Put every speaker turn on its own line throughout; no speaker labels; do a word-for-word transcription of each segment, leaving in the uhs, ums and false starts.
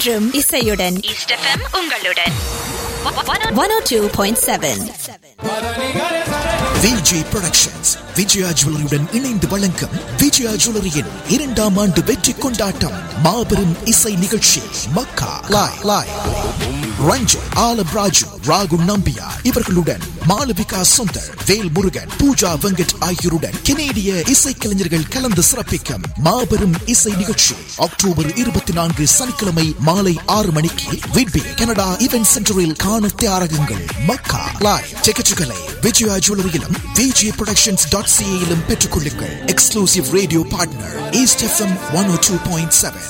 என்றும் இசையுடன் east FM உங்களுடன் one oh two point seven.
Viji productions Vijaya ஜுவல்லரியுடன் இணைந்து வழங்கும் விஜயா ஜுவல்லரியின் இரண்டாம் ஆண்டு வெற்றி கொண்டாட்டம் மாபெரும் இசை நிகழ்ச்சி மக்கா லாய் லாய் ரஞ்சன் ஆலம் ராஜு ராகு நம்பியா இவர்களுடன் மாளவிகா சுந்தர் வேல் முருகன் பூஜா வெங்கட் ஆகியோருடன் கெனேடிய இசைக்கலைஞர்கள் கலந்து சிறப்பிக்கும் மாபெரும் இசை நிகழ்ச்சி அக்டோபர் இருபத்தி நான்கு சனிக்கிழமை மாலை ஆறு மணிக்கு விட்பி கனடா இவென்ட் சென்டரில் காண தயாராகுங்கள். மக்கா லாய் டிக்கெட்டுகளை விஜயா ஜுவல்லரியிலும் விஜி புரொடக்ஷன்ஸ் டாட் சிஏயிலும் பெற்றுக் கொள்ளுங்கள். Exclusive radio partner east FM one oh two point seven.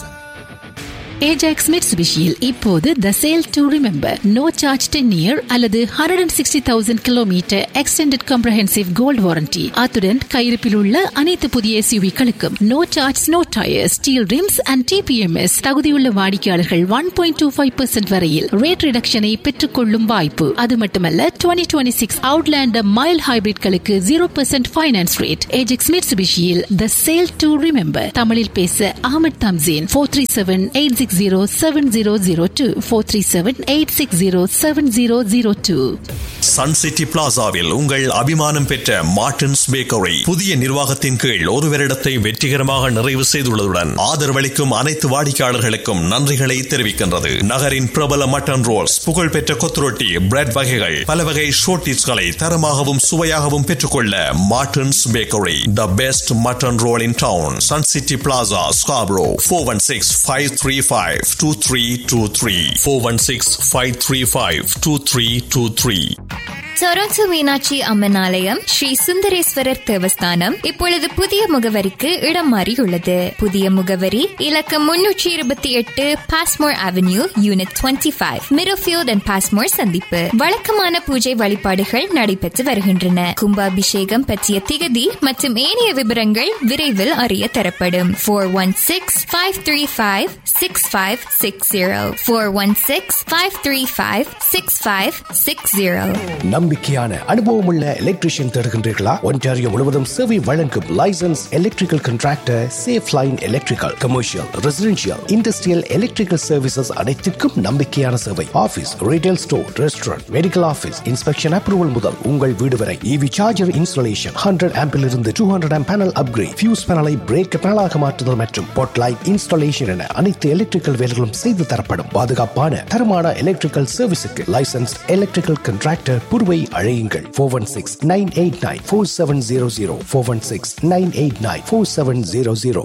Ajax மிட்சுபிஷியில் இப்போது த sale to remember no charge ten year அல்லது hundred and sixty thousand kilometre extended comprehensive gold warranty. அத்துடன் கையிருப்பில் உள்ள அனைத்து புதிய எஸ்யூவிகளுக்கும் no charge no tyre steel rims and DBMS. தகுதியுள்ள வாடிக்கையாளர்கள் one point two five percent வரையில் ரேட் ரிடக்ஷனை பெற்றுக் கொள்ளும் வாய்ப்பு. அது மட்டுமல்ல twenty twenty six Outlander mile ஹைபிரிட்களுக்கு zero percent finance rate. Ajax மிட்சுபிஷியில் the sale to remember. தமிழில் பேச Ahmed Thamseen. Four three seven eight six zero seven zero zero two four three seven eight six zero seven zero zero two.
Sun city பிளாசாவில் உங்கள் அபிமானம் பெற்ற Martin's bakery புதிய நிர்வாகத்தின் கீழ் ஒரு வருடத்தை வெற்றிகரமாக நிறைவு செய்துள்ளதுடன் ஆதரவளிக்கும் அனைத்து வாடிக்கையாளர்களுக்கும் நன்றிகளை தெரிவிக்கின்றது. நகரின் பிரபல மட்டன் ரோல்ஸ், புகழ்பெற்ற கொத்துரொட்டி, பிரெட் வகைகள், பல வகை ஷோர்டிஸ்களை தரமாகவும் சுவையாகவும் பெற்றுக்கொள்ள Martin's bakery the best mutton role in down. Sun city plaza Scarborough four one six five three five two three two three four one six five three five two three two three.
Toronto Meenakshi Amman ஆலயம் ஸ்ரீ சுந்தரேஸ்வரர் தேவஸ்தானம் இப்பொழுது புதிய முகவரிக்கு இடம் மாறியுள்ளது. புதிய முகவரி இலக்கம் முன்னூற்றி இருபத்தி எட்டு Passmore avenue unit twenty five மிரோஃபீல்ட் and Passmore சந்திப்பு. வழக்கமான பூஜை வழிபாடுகள் நடைபெற்று வருகின்றன. கும்பாபிஷேகம் பற்றிய திகதி மற்றும் ஏனைய விவரங்கள் விரைவில் அறிய தரப்படும். Four one six five three five six five six zero four one six five three five six five six zero.
நம்பிக்கையான அனுபவமுள்ள எலக்ட்ரீஷியன் தேடுகின்றீர்களா? ஒன்டாரியோ முழுவதும் சேவை வழங்கும் licence electrical contractor safe line electrical commercial residential industrial electrical services அனைத்திற்கும் நம்பிக்கையான சேவை. Office, retail store, restaurant, medical office, inspection approval முதல் உங்கள் வீடு வரை. இவி சார்ஜர் இன்ஸ்டாலேஷன், ஹண்ட்ரட் ஆம்பில் இருந்து two hundred amp panel upgrade, fuse பேனலை பிரேக் பேனலாக மாற்றுதல் மற்றும் பொட் லைட் இன்ஸ்டாலேஷன் என அனைத்து எலக்ட்ரிக்கல் வேலைகளும் செய்து தரப்படும். பாதுகாப்பான தரமான எலக்ட்ரிக்கல் சர்வீஸுக்கு லைசன்ஸ் எலக்ட்ரிக்கல் கான்ட்ராக்டர் புருவை அழையுங்கள். Four one six nine eight nine four seven zero zero four one six nine eight nine four seven zero zero.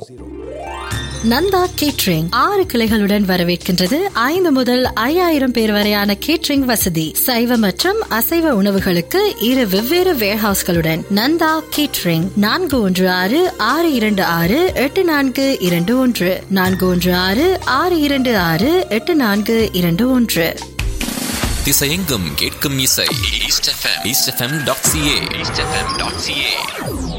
Nanda catering ஆறு கிளைகளுடன் வரவேற்கின்றது. ஐந்து முதல் ஐயாயிரம் பேர் வரையான கேட்டரிங் வசதி. சைவ மற்றும் அசைவ உணவுகளுக்கு இரு வெவ்வேறு வேர்ஹவுஸ்களுடன் நந்தா கேட்டரிங். நான்கு ஒன்று ஆறு ஆறு இரண்டு ஆறு எட்டு நான்கு இரண்டு ஒன்று நான்கு ஒன்று ஆறு ஆறு இரண்டு ஆறு எட்டு நான்கு இரண்டு ஒன்று.
திசையெங்கும் கேட்கும் இசை east FM east FM dot CA east FM dot CA.